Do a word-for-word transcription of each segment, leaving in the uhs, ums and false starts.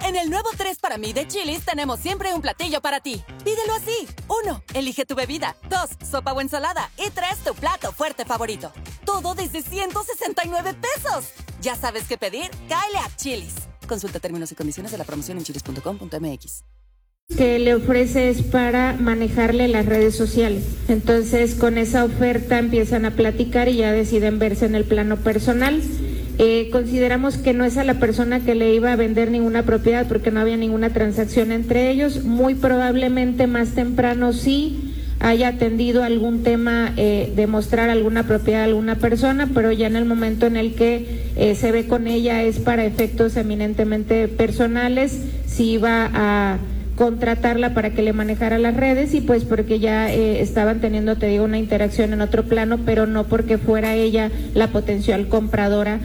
En el nuevo tres para mí de Chili's tenemos siempre un platillo para ti. Pídelo así. Uno, elige tu bebida. Dos, sopa o ensalada. Y tres, tu plato fuerte favorito. Todo desde ciento sesenta y nueve pesos. ¿Ya sabes qué pedir? Cáele a Chili's. Consulta términos y condiciones de la promoción en chilis punto com punto m x. Que le ofrece es para manejarle las redes sociales. Entonces, con esa oferta empiezan a platicar y ya deciden verse en el plano personal. Eh, consideramos que no es a la persona que le iba a vender ninguna propiedad porque no había ninguna transacción entre ellos. Muy probablemente más temprano sí haya atendido algún tema eh, de mostrar alguna propiedad a alguna persona, pero ya en el momento en el que eh, se ve con ella es para efectos eminentemente personales, si iba a contratarla para que le manejara las redes y pues porque ya eh, estaban teniendo, te digo, una interacción en otro plano, pero no porque fuera ella la potencial compradora.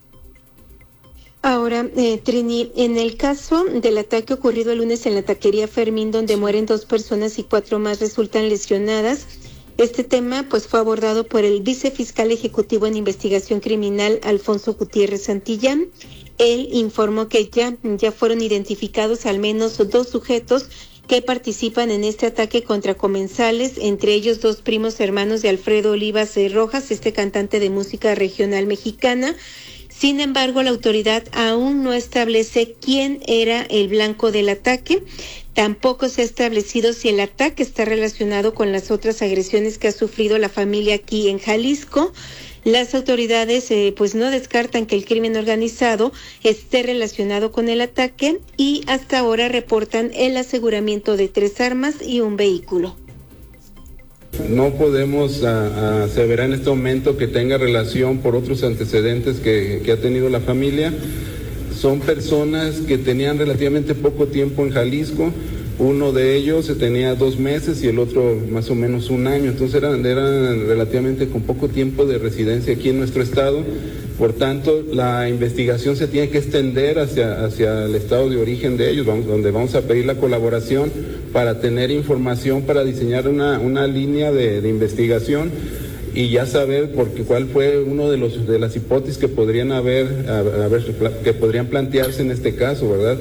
Ahora, eh, Trini, en el caso del ataque ocurrido el lunes en la taquería Fermín, donde mueren dos personas y cuatro más resultan lesionadas, este tema pues fue abordado por el vicefiscal ejecutivo en investigación criminal, Alfonso Gutiérrez Santillán. Él informó que ya, ya fueron identificados al menos dos sujetos que participan en este ataque contra comensales, entre ellos dos primos hermanos de Alfredo Olivas Rojas, este cantante de música regional mexicana. Sin embargo, la autoridad aún no establece quién era el blanco del ataque. Tampoco se ha establecido si el ataque está relacionado con las otras agresiones que ha sufrido la familia aquí en Jalisco. Las autoridades eh, pues no descartan que el crimen organizado esté relacionado con el ataque y hasta ahora reportan el aseguramiento de tres armas y un vehículo. No podemos a, a aseverar en este momento que tenga relación por otros antecedentes que, que ha tenido la familia. Son personas que tenían relativamente poco tiempo en Jalisco. Uno de ellos tenía dos meses y el otro más o menos un año. Entonces eran, eran relativamente con poco tiempo de residencia aquí en nuestro estado. Por tanto, la investigación se tiene que extender hacia, hacia el estado de origen de ellos, vamos, donde vamos a pedir la colaboración para tener información, para diseñar una, una línea de, de investigación y ya saber porque cuál fue uno de los de las hipótesis que podrían haber, haber que podrían plantearse en este caso, ¿verdad?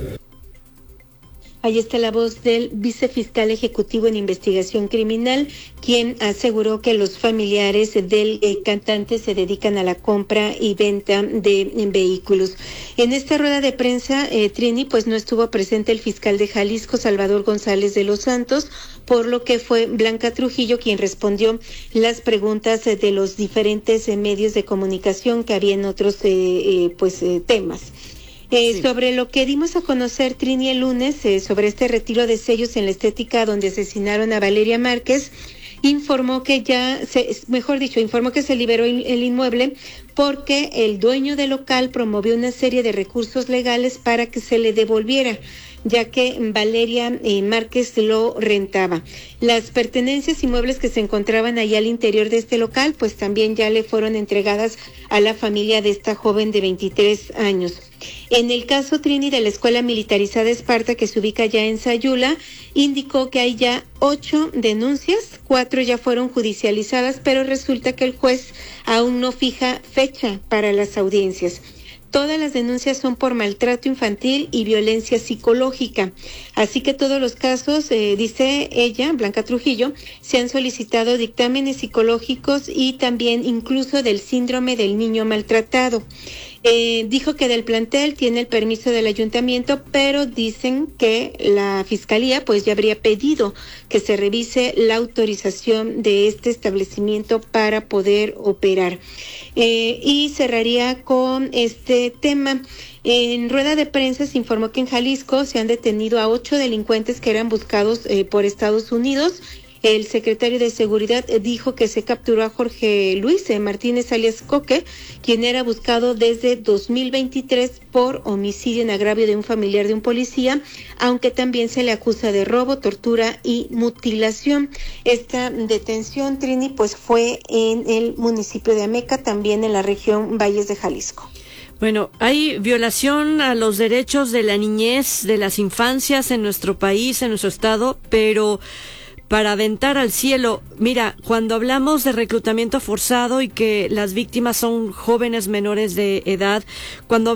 Ahí está la voz del vicefiscal ejecutivo en investigación criminal, quien aseguró que los familiares del eh, cantante se dedican a la compra y venta de eh, vehículos. En esta rueda de prensa, eh, Trini, pues no estuvo presente el fiscal de Jalisco, Salvador González de los Santos, por lo que fue Blanca Trujillo quien respondió las preguntas eh, de los diferentes eh, medios de comunicación que había en otros eh, eh, pues eh, temas. Eh, sí. Sobre lo que dimos a conocer, Trini, el lunes, eh, sobre este retiro de sellos en la estética donde asesinaron a Valeria Márquez, informó que ya, se, mejor dicho, informó que se liberó el inmueble porque el dueño del local promovió una serie de recursos legales para que se le devolviera, ya que Valeria eh, Márquez lo rentaba. Las pertenencias inmuebles que se encontraban allá al interior de este local, pues también ya le fueron entregadas a la familia de esta joven de veintitrés años. En el caso, Trini, de la Escuela Militarizada Esparta, que se ubica ya en Sayula, indicó que hay ya ocho denuncias, cuatro ya fueron judicializadas, pero resulta que el juez aún no fija fecha para las audiencias. Todas las denuncias son por maltrato infantil y violencia psicológica. Así que todos los casos, eh, dice ella, Blanca Trujillo, se han solicitado dictámenes psicológicos y también incluso del síndrome del niño maltratado. Eh, dijo que del plantel tiene el permiso del ayuntamiento, pero dicen que la fiscalía pues ya habría pedido que se revise la autorización de este establecimiento para poder operar. Eh, y cerraría con este tema. En rueda de prensa se informó que en Jalisco se han detenido a ocho delincuentes que eran buscados eh, por Estados Unidos. El secretario de Seguridad dijo que se capturó a Jorge Luis Martínez alias Coque, quien era buscado desde dos mil veintitrés por homicidio en agravio de un familiar de un policía, aunque también se le acusa de robo, tortura y mutilación. Esta detención, Trini, pues fue en el municipio de Ameca, también en la región Valles de Jalisco. Bueno, hay violación a los derechos de la niñez, de las infancias en nuestro país, en nuestro estado, pero para aventar al cielo, mira, cuando hablamos de reclutamiento forzado y que las víctimas son jóvenes menores de edad, cuando